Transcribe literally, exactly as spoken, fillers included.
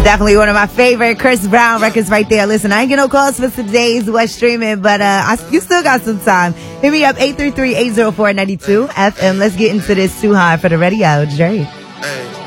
Definitely one of my favorite Chris Brown records right there. Listen, I ain't get no calls for today's West Streaming, but uh, I, you still got some time. Hit me up, eight three three, eight zero four, nine two F M. Let's get into this Too High for the radio. Dre. Hey.